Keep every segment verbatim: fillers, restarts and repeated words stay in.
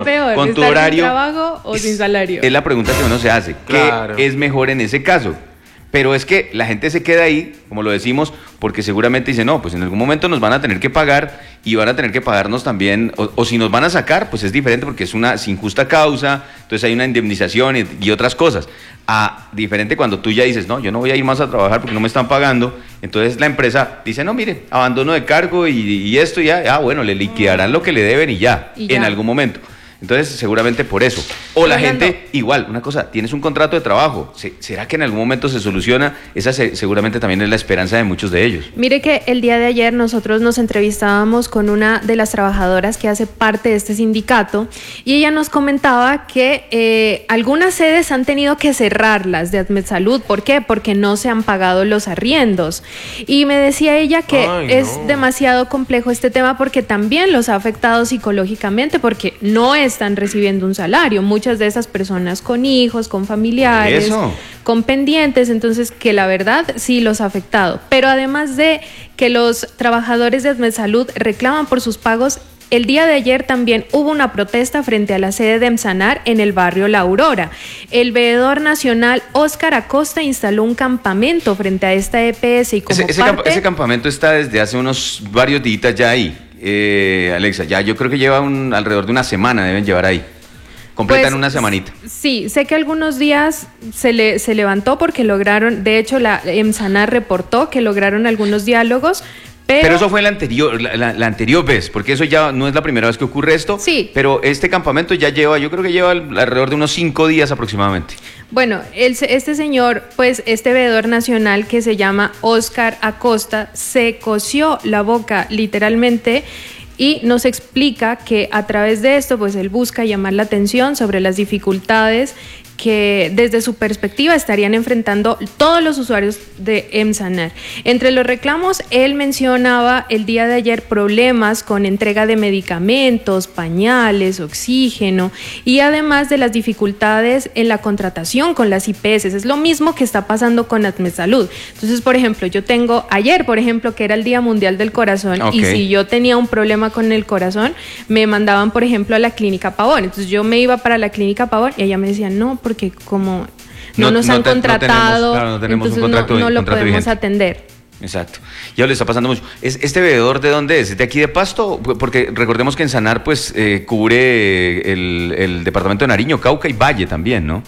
peor? con tu ¿Estar horario, sin trabajo o es, sin salario? Es la pregunta que uno se hace. Claro. ¿Qué es mejor en ese caso? Pero es que la gente se queda ahí, como lo decimos, porque seguramente dice, no, pues en algún momento nos van a tener que pagar y van a tener que pagarnos también, o, o si nos van a sacar, pues es diferente porque es una sin justa causa, entonces hay una indemnización y, y otras cosas. A diferente cuando tú ya dices, no, yo no voy a ir más a trabajar porque no me están pagando, entonces la empresa dice, no, mire, abandono de cargo y, y esto ya, ah, bueno, le liquidarán lo que le deben y ya, Y ya. en algún momento. Entonces, seguramente por eso. O la Fernando. gente, igual, una cosa, tienes un contrato de trabajo. ¿Se- ¿Será que en algún momento se soluciona? Esa se- seguramente también es la esperanza de muchos de ellos. Mire que el día de ayer nosotros nos entrevistábamos con una de las trabajadoras que hace parte de este sindicato y ella nos comentaba que eh, algunas sedes han tenido que cerrarlas de AdMedSalud. ¿Por qué? Porque no se han pagado los arriendos. Y me decía ella que Ay, es no. demasiado complejo este tema porque también los ha afectado psicológicamente porque no están recibiendo un salario. Muchas de esas personas con hijos, con familiares, Eso. con pendientes, entonces que la verdad sí los ha afectado. Pero además de que los trabajadores de AdMedSalud reclaman por sus pagos, el día de ayer también hubo una protesta frente a la sede de EMSANAR en el barrio La Aurora. El veedor nacional Óscar Acosta instaló un campamento frente a esta E P S y como Ese, ese, camp- parte... ese campamento está desde hace unos varios días ya ahí, eh, Alexa. Ya yo creo que lleva un, alrededor de una semana, deben llevar ahí. Completan Pues, una semanita. Sí, sé que algunos días se, le, se levantó porque lograron, de hecho la EMSANAR reportó que lograron algunos diálogos, pero... Pero eso fue la anterior, la, la- la anterior vez, porque eso ya no es la primera vez que ocurre esto. Sí. Pero este campamento ya lleva, yo creo que lleva alrededor de unos cinco días aproximadamente. Bueno, el- este señor, pues este veedor nacional que se llama Óscar Acosta, se cosió la boca literalmente y nos explica que a través de esto, pues él busca llamar la atención sobre las dificultades que desde su perspectiva estarían enfrentando todos los usuarios de EMSANAR. Entre los reclamos, él mencionaba el día de ayer problemas con entrega de medicamentos, pañales, oxígeno y además de las dificultades en la contratación con las I P S. Es lo mismo que está pasando con AdMedSalud. Entonces, por ejemplo, yo tengo ayer, por ejemplo, que era el Día Mundial del Corazón, Ok. y si yo tenía un problema con el corazón, me mandaban, por ejemplo, a la Clínica Pavón. Entonces yo me iba para la Clínica Pavón y ella me decía, no, porque como no, No- nos no han te- no tenemos- contratado, claro, no tenemos un entonces contrato- no, no lo contrato podemos vigente. atender. Exacto. Ya le está pasando mucho. ¿Es, ¿Este veedor de dónde es? ¿Es de aquí de Pasto? Porque recordemos que en Sanar pues eh, cubre el, el departamento de Nariño, Cauca y Valle también, ¿no?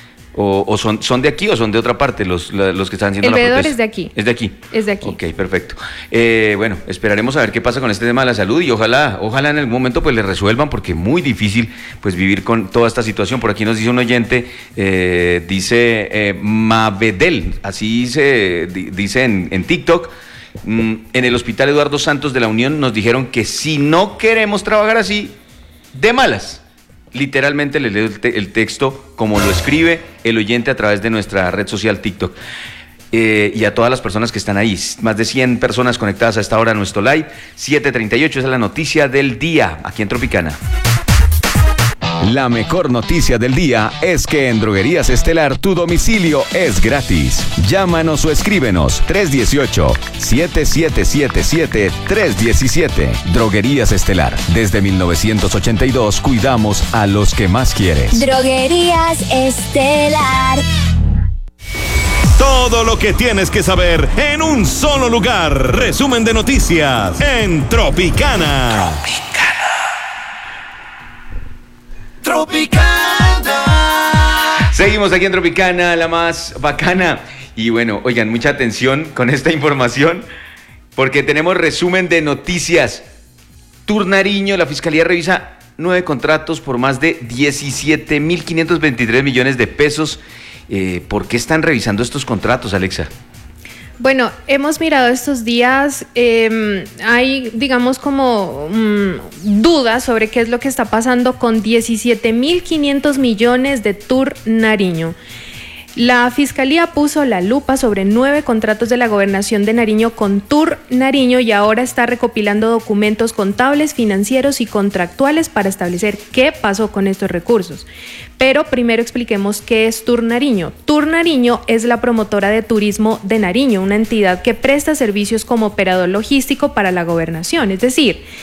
¿O, o son, son de aquí o son de otra parte los, la- los que están haciendo El la veedor protesta? es de aquí. ¿Es de aquí? Es de aquí. Ok, perfecto. Eh, bueno, esperaremos a ver qué pasa con este tema de la salud y ojalá, ojalá en algún momento pues le resuelvan porque es muy difícil pues vivir con toda esta situación. Por aquí nos dice un oyente, eh, dice eh, Mabedel, así se di- dice en, en TikTok, mm, en el Hospital Eduardo Santos de la Unión nos dijeron que si no queremos trabajar así, de malas. Literalmente le leo el, te- el texto como lo escribe el oyente a través de nuestra red social TikTok. Eh, y a todas las personas que están ahí, más de cien personas conectadas a esta hora a nuestro live, siete treinta y ocho, esa es la noticia del día aquí en Tropicana. La mejor noticia del día es que en Droguerías Estelar tu domicilio es gratis. Llámanos o escríbenos tres uno ocho, siete siete siete siete, tres uno siete. Droguerías Estelar. Desde mil novecientos ochenta y dos cuidamos a los que más quieres. Droguerías Estelar. Todo lo que tienes que saber en un solo lugar. Resumen de noticias en Tropicana. Seguimos aquí en Tropicana, la más bacana. Y bueno, oigan, mucha atención con esta información, porque tenemos resumen de noticias. Tour Nariño, la Fiscalía revisa nueve contratos por más de diecisiete mil quinientos veintitrés millones de pesos. Eh, ¿Por qué están revisando estos contratos, Alexa? Bueno, hemos mirado estos días, eh, hay digamos como mm, dudas sobre qué es lo que está pasando con diecisiete mil quinientos millones de Tour Nariño. La Fiscalía puso la lupa sobre nueve contratos de la Gobernación de Nariño con Tour Nariño y ahora está recopilando documentos contables, financieros y contractuales para establecer qué pasó con estos recursos. Pero primero expliquemos qué es Tour Nariño. Tour Nariño es la promotora de turismo de Nariño, una entidad que presta servicios como operador logístico para la Gobernación. Es decir,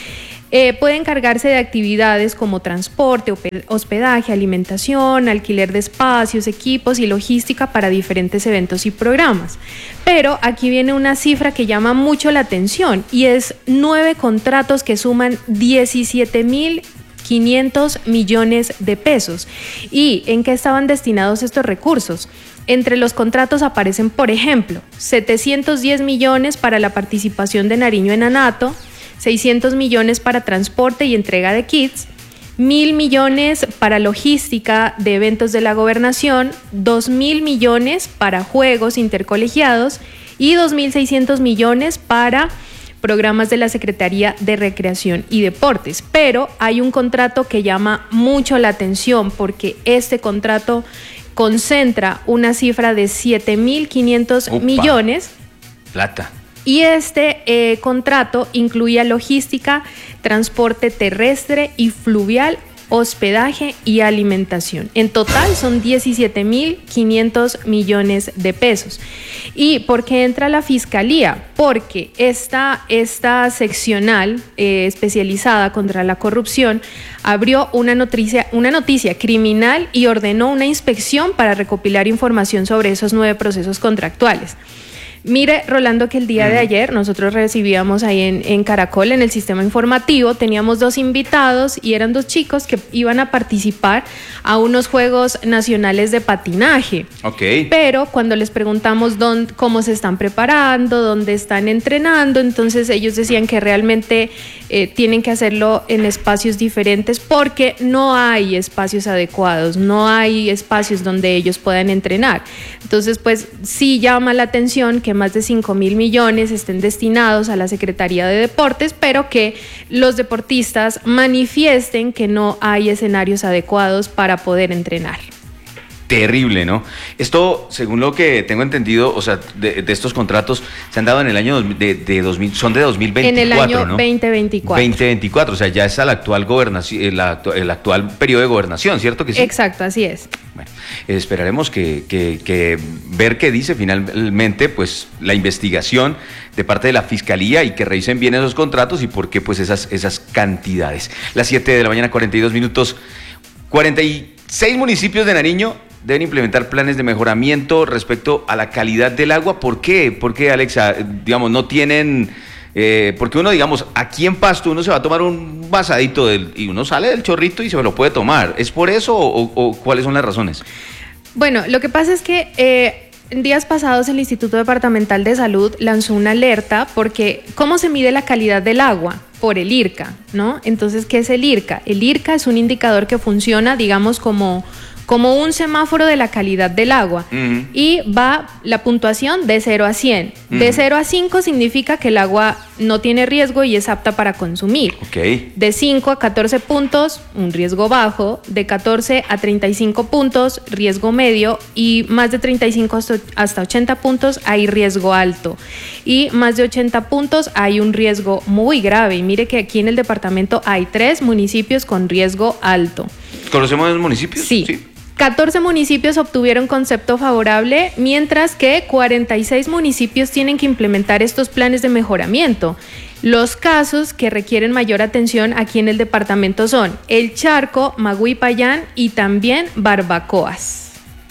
Eh, puede encargarse de actividades como transporte, hospedaje, alimentación, alquiler de espacios, equipos y logística para diferentes eventos y programas. Pero aquí viene una cifra que llama mucho la atención y es nueve contratos que suman diecisiete mil quinientos millones de pesos. ¿Y en qué estaban destinados estos recursos? Entre los contratos aparecen, por ejemplo, setecientos diez millones para la participación de Nariño en Anato, seiscientos millones para transporte y entrega de kits, mil millones para logística de eventos de la gobernación, dos mil millones para juegos intercolegiados y dos mil seiscientos millones para programas de la Secretaría de Recreación y Deportes. Pero hay un contrato que llama mucho la atención porque este contrato concentra una cifra de siete mil quinientos millones. Plata. Y este eh, contrato incluía logística, transporte terrestre y fluvial, hospedaje y alimentación. En total son diecisiete mil quinientos millones de pesos. ¿Y por qué entra la Fiscalía? Porque esta, esta seccional eh, especializada contra la corrupción abrió una noticia, una noticia criminal y ordenó una inspección para recopilar información sobre esos nueve procesos contractuales. Mire, Rolando, que el día de ayer nosotros recibíamos ahí en, en Caracol, en el sistema informativo, teníamos dos invitados y eran dos chicos que iban a participar a unos Juegos Nacionales de Patinaje. Ok. Pero cuando les preguntamos dónde, cómo se están preparando, dónde están entrenando, entonces ellos decían que realmente eh, tienen que hacerlo en espacios diferentes porque no hay espacios adecuados, no hay espacios donde ellos puedan entrenar. Entonces, pues sí llama la atención que más de cinco mil millones estén destinados a la Secretaría de Deportes, pero que los deportistas manifiesten que no hay escenarios adecuados para poder entrenar. Terrible, ¿no? Esto, según lo que tengo entendido, o sea, de, de estos contratos se han dado en el año de, de dos mil, son de dos mil veinticuatro, en el año ¿no? veinte veinticuatro. veinte veinticuatro, o sea, ya es la actual gobernación, el, actu, el actual periodo de gobernación, ¿cierto que sí? Exacto, así es. Bueno, eh, esperaremos que, que, que ver qué dice finalmente, pues, la investigación de parte de la Fiscalía y que revisen bien esos contratos y por qué, pues, esas, esas cantidades. Las siete de la mañana, cuarenta y dos minutos, cuarenta y seis municipios de Nariño deben implementar planes de mejoramiento respecto a la calidad del agua. ¿Por qué? ¿Por qué, Alexa? Digamos, no tienen... Eh, porque uno, digamos, aquí en Pasto uno se va a tomar un vasadito del, y uno sale del chorrito y se lo puede tomar. ¿Es por eso o, o cuáles son las razones? Bueno, lo que pasa es que eh, en días pasados el Instituto Departamental de Salud lanzó una alerta porque ¿cómo se mide la calidad del agua? Por el IRCA, ¿no? Entonces, ¿qué es el IRCA? El IRCA es un indicador que funciona, digamos, como... como un semáforo de la calidad del agua. Uh-huh. Y va la puntuación de cero a cien. Uh-huh. De cero a cinco significa que el agua no tiene riesgo y es apta para consumir. Okay. De cinco a catorce puntos, un riesgo bajo. De catorce a treinta y cinco puntos, riesgo medio. Y más de treinta y cinco hasta ochenta puntos, hay riesgo alto. Y más de ochenta puntos, hay un riesgo muy grave. Y mire que aquí en el departamento hay tres municipios con riesgo alto. ¿Conocemos los municipios? Sí. sí. catorce municipios obtuvieron concepto favorable, mientras que cuarenta y seis municipios tienen que implementar estos planes de mejoramiento. Los casos que requieren mayor atención aquí en el departamento son El Charco, Magui Payán y también Barbacoas.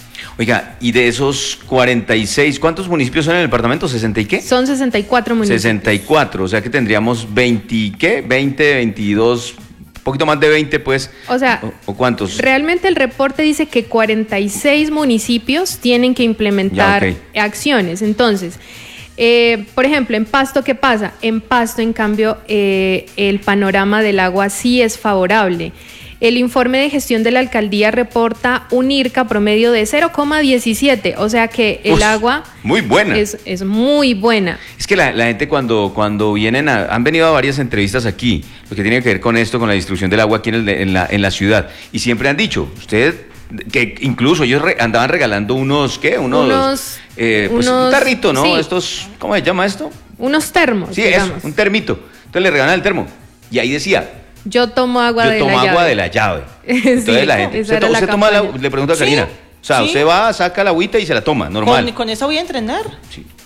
Oiga, y de esos cuarenta y seis, ¿cuántos municipios son en el departamento? ¿sesenta y qué? Son sesenta y cuatro municipios. sesenta y cuatro, o sea que tendríamos veinte, ¿qué? veinte, veintidós... un poquito más de veinte, pues. O sea, ¿o, o cuántos? Realmente el reporte dice que cuarenta y seis municipios tienen que implementar ya, okay. acciones. Entonces, eh, por ejemplo, en Pasto, ¿qué pasa? En Pasto, en cambio, eh, el panorama del agua sí es favorable. El informe de gestión de la alcaldía reporta un IRCA promedio de cero coma diecisiete, o sea que el Uf, agua muy buena. Es, es muy buena. Es que la, la gente cuando, cuando vienen, a, han venido a varias entrevistas aquí, lo que tiene que ver con esto, con la distribución del agua aquí en, el, en, la, en la ciudad, y siempre han dicho, ustedes, que incluso ellos re, andaban regalando unos, ¿qué? Unos, unos, eh, pues unos un tarrito, ¿no? Sí. Estos, ¿cómo se llama esto? Unos termos. Sí, digamos. eso, un termito. Entonces le regalan el termo, y ahí decía... Yo tomo agua Yo de tomo la agua llave. de la llave. Entonces sí, la gente, esa usted, era usted la toma la, campaña. le pregunto a ¿Sí? Karina, o sea, ¿Sí? usted va, saca la agüita y se la toma, normal. ¿Con, con esa voy a entrenar? Sí.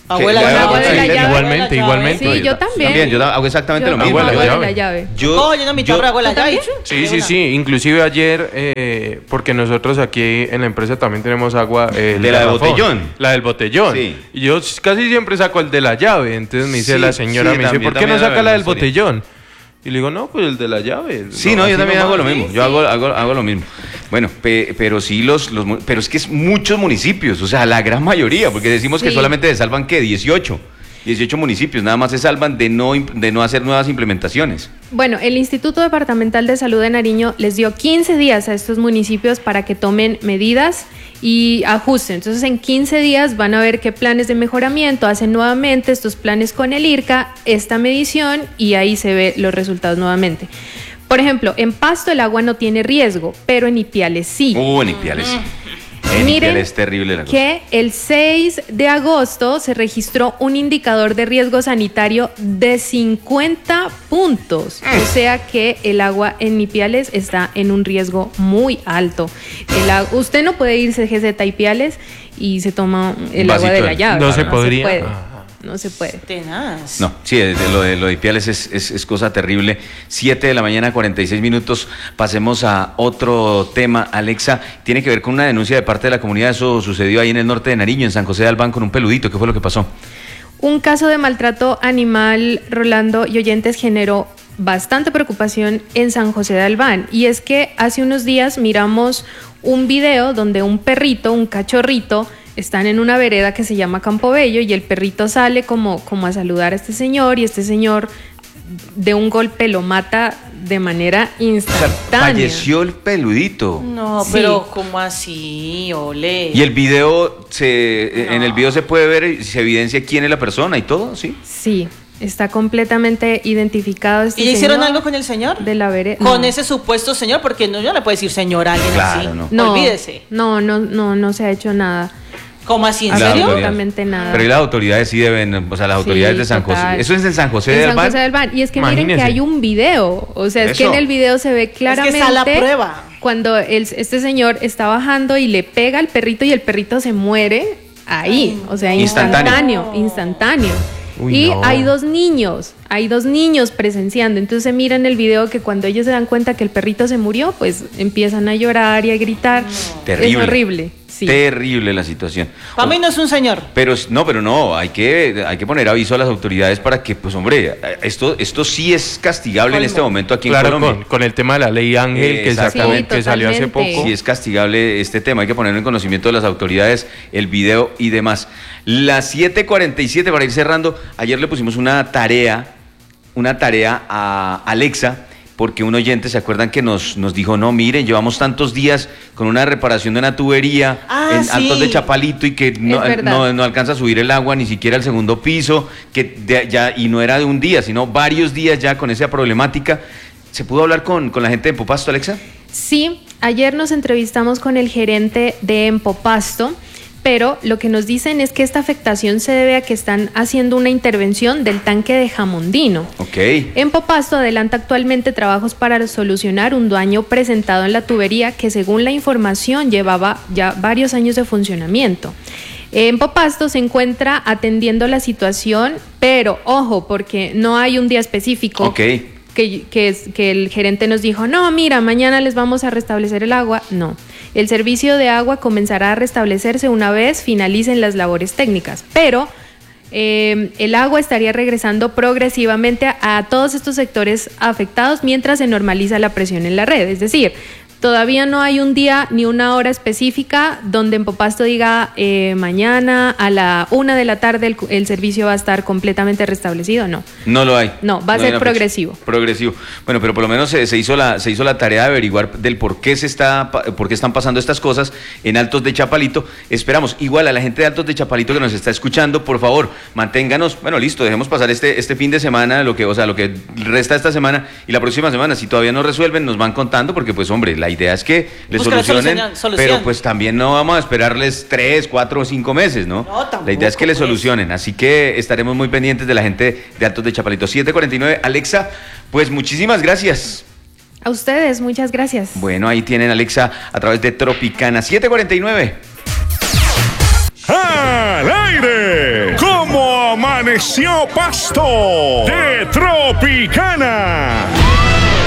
Abuela, ¿Qué? Con agua de la llave. Igualmente, igualmente. Sí, yo también. También, yo hago exactamente Yo lo mismo. tomo Agua agua de de la la llave. llave. Yo, Oye, no, mi yo- tabla abuela ¿Tú ya. también? Sí, sí, sí. Inclusive ayer, eh, porque nosotros aquí en la empresa también tenemos agua. eh, el ¿De la de garrafón, botellón? La del botellón. Sí. Y yo casi siempre saco el de la llave. Entonces me dice Sí, la señora, sí, me dice, también, ¿por qué no también saca la del historia. botellón? Y le digo, no, pues el de la llave. Sí, no, yo así también nomás. hago lo mismo. Yo hago, hago, hago lo mismo. Bueno, pe- pero sí los, los, mu- pero es que es muchos municipios, o sea, la gran mayoría, porque decimos que Sí. solamente se salvan, ¿qué? dieciocho. dieciocho municipios, nada más se salvan de no, imp- de no hacer nuevas implementaciones. Bueno, el Instituto Departamental de Salud de Nariño les dio quince días a estos municipios para que tomen medidas y ajusten. Entonces, en quince días van a ver qué planes de mejoramiento hacen nuevamente estos planes con el I R C A, esta medición, y ahí se ve los resultados nuevamente. Por ejemplo, en Pasto el agua no tiene riesgo, pero en Ipiales sí. Uh, en Ipiales. sí. En Miren Ipiales es terrible la cosa. que el seis de agosto se registró un indicador de riesgo sanitario de cincuenta puntos. O sea que el agua en Ipiales está en un riesgo muy alto. El ag- usted no puede irse a G Z Ipiales y se toma el Vasito agua de la de- llave. No se podría. puede. Ah. No se puede. Tenaz. No, sí, de- de lo de lo de Ipiales es, es, es cosa terrible. siete de la mañana, cuarenta y seis minutos. Pasemos a otro tema. Alexa, tiene que ver con una denuncia de parte de la comunidad. Eso sucedió ahí en el norte de Nariño, en San José de Albán, con un peludito. ¿Qué fue lo que pasó? Un caso de maltrato animal, Rolando y oyentes, generó bastante preocupación en San José de Albán. Y es que hace unos días miramos un video donde un perrito, un cachorrito, están en una vereda que se llama Campo Bello y el perrito sale como, como a saludar a este señor y este señor de un golpe lo mata de manera instantánea. Falleció el peludito. No, Sí. pero ¿cómo así? Ole. Y el video, se, en el video se puede ver y se evidencia quién es la persona y todo, ¿sí? Sí, está completamente identificado este ¿Y ya hicieron señor algo con el señor? de la vereda. Con No. ese supuesto señor, porque no, yo no le puedo decir señor a alguien Claro, así. no. No, Olvídese. no, no, no, no se ha hecho nada. ¿Cómo así? ¿En Las serio? autoridades. Absolutamente nada. Pero y las autoridades sí deben, o sea, las autoridades Sí, de San José. total. Eso es en San José En de San Albán. José del Albán. Y es que miren que Imagínese. hay un video. O sea, es que Eso. en el video se ve claramente está la prueba. cuando el- este señor está bajando y le pega al perrito y el perrito se muere ahí. O sea, Instantáneo. instantáneo, instantáneo. Uy, y no. hay dos niños, hay dos niños presenciando. Entonces mira en el video que cuando ellos se dan cuenta que el perrito se murió, pues empiezan a llorar y a gritar. Terrible. Es horrible. Sí. Terrible la situación. Para mí no es un señor. Pero no, pero no, hay que, hay que poner aviso a las autoridades para que, pues hombre, esto, esto sí es castigable en Colmo. este momento aquí en Claro, Colombia. con, con el tema de la ley Ángel que, Exactamente. sacó, que salió hace totalmente. poco. Sí es castigable este tema, hay que ponerlo en conocimiento de las autoridades, el video y demás. Las siete cuarenta y siete, para ir cerrando, ayer le pusimos una tarea, una tarea a Alexa, porque un oyente, ¿se acuerdan que nos, nos dijo, no, miren, llevamos tantos días con una reparación de una tubería Ah, en sí. Altos de Chapalito y que no, Es verdad. no, no alcanza a subir el agua ni siquiera al segundo piso, que de- ya, y no era de un día, sino varios días ya con esa problemática? ¿Se pudo hablar con, con la gente de Empopasto, Alexa? Sí, ayer nos entrevistamos con el gerente de Empopasto, pero lo que nos dicen es que esta afectación se debe a que están haciendo una intervención del tanque de Jamondino. Ok. Empopasto adelanta actualmente trabajos para solucionar un daño presentado en la tubería que, según la información, llevaba ya varios años de funcionamiento. Empopasto se encuentra atendiendo la situación, pero ojo, porque no hay un día específico. Ok. Que, que, es- que el gerente nos dijo, no, mira, mañana les vamos a restablecer el agua. No, el servicio de agua comenzará a restablecerse una vez finalicen las labores técnicas, pero eh, el agua estaría regresando progresivamente a, a todos estos sectores afectados mientras se normaliza la presión en la red. Es decir, todavía no hay un día ni una hora específica donde Empopasto diga eh, mañana a la una de la tarde el, el servicio va a estar completamente restablecido. No. No lo hay. No, va a ser hay una fecha. progresivo. Progresivo. Bueno, pero por lo menos se, se hizo la se hizo la tarea de averiguar del por qué se está pa- por qué están pasando estas cosas en Altos de Chapalito. Esperamos igual a la gente de Altos de Chapalito que nos está escuchando, por favor, manténganos, bueno, listo, dejemos pasar este este fin de semana, lo que, o sea, lo que resta esta semana y la próxima semana, si todavía no resuelven, nos van contando porque pues hombre, la idea es que les Busca la solucionen, solución- solución. pero pues también no vamos a esperarles tres, cuatro o cinco meses, ¿no? No, tampoco, la idea es que les pues. solucionen, así que estaremos muy pendientes de la gente de Altos de Chapalito. siete cuarenta y nueve, Alexa, pues muchísimas gracias. A ustedes, muchas gracias. Bueno, ahí tienen Alexa a través de Tropicana. siete cuarenta y nueve. ¡Al aire! ¿Cómo amaneció Pasto de Tropicana.